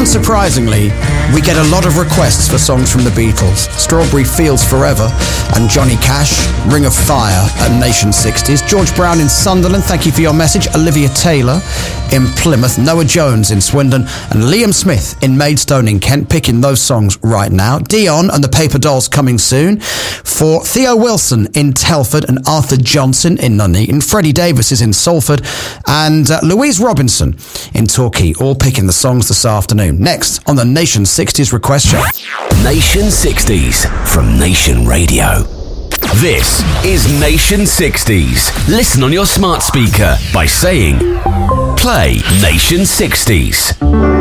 Unsurprisingly, we get a lot of requests for songs from the Beatles. Strawberry Fields Forever and Johnny Cash, Ring of Fire at Nation 60s. George Brown in Sunderland, thank you for your message. Olivia Taylor in Plymouth. Noah Jones in Swindon. And Liam Smith in Maidstone in Kent, picking those songs right now. Dion and the Paper Dolls coming soon. For Theo Wilson in Telford and Arthur Johnson in Nuneaton. Freddie Davis is in Salford. And Louise Robinson in Torquay, all picking the songs this afternoon. Next on the Nation 60s Request Show. Nation 60s from Nation Radio. This is Nation 60s. Listen on your smart speaker by saying, play Nation 60s.